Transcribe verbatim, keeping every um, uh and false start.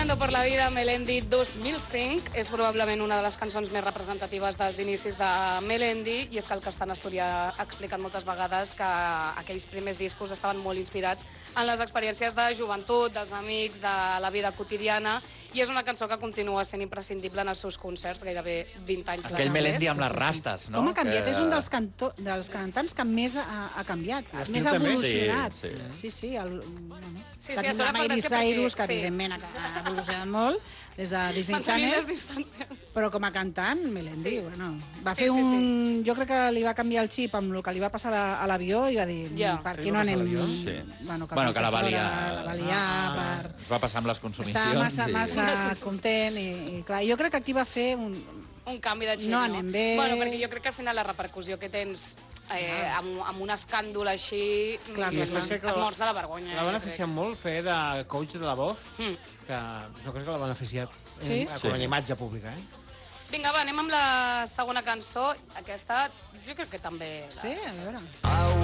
Caminando por la vida, Melendi dos mil cinc, és probablement una de les cançons més representatives dels inicis de Melendi, i és que el Castan Asturià ha explicat moltes vegades que aquells primers discos estaven molt inspirats en les experiències de joventut, dels amics, de la vida quotidiana, i és una cançó que continua sent imprescindible en els seus concerts, gairebé vint anys Aquell Melendi amb les rastes, no? Com ha canviat? Que... És un dels, canto... dels cantants que més ha, ha canviat, L'estil més ha també? evolucionat. Sí, sí. sí, el... bueno, Sí, sí, tenim això la fa Miley gràcia perquè- Cyrus, que sí. evidentment ha ha evolucionat molt, des de Disney Mantenint les Channel, distàncies. però com a cantant, Melendi, Sí. bueno, va Sí, fer sí, un... Jo crec que li va canviar el xip amb el que li va passar a, a l'avió i va dir, Ja. per Què què li no va passar a anem... l'avió? Sí. Bueno, Bueno, que la va fora, liar. La va liar, Ah. per... Es va passar amb les consumicions. Està massa, i- massa content i, i clar, jo crec que aquí va fer un... Un canvi de xip, No no? anem bé. Bueno, perquè jo crec que al final la repercussió que tens eh, amb, amb un escàndol així, Clar, I clar, després crec que et la- morts de la vergonya. La va jo beneficiar crec. molt fer de coach de la voz, Mm. que jo crec que l'ha beneficiat Sí? eh, com a imatge pública. Eh? Vinga, va, anem amb la segona cançó. Aquesta, jo crec que també... La... Sí, a veure. I